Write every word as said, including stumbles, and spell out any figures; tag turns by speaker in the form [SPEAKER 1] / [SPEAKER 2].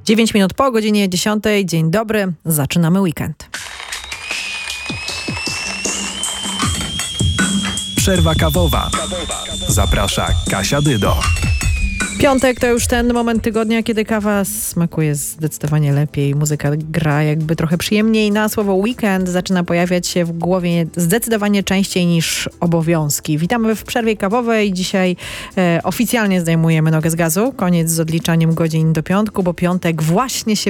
[SPEAKER 1] dziewięć minut po godzinie dziesiątej. Dzień dobry, zaczynamy weekend.
[SPEAKER 2] Przerwa kawowa. Zaprasza Kasia Dydo.
[SPEAKER 1] Piątek to już ten moment tygodnia, kiedy kawa smakuje zdecydowanie lepiej. Muzyka gra jakby trochę przyjemniej. Na słowo weekend zaczyna pojawiać się w głowie zdecydowanie częściej niż obowiązki. Witamy w przerwie kawowej. Dzisiaj e, oficjalnie zdejmujemy nogę z gazu. Koniec z odliczaniem godzin do piątku, bo piątek właśnie się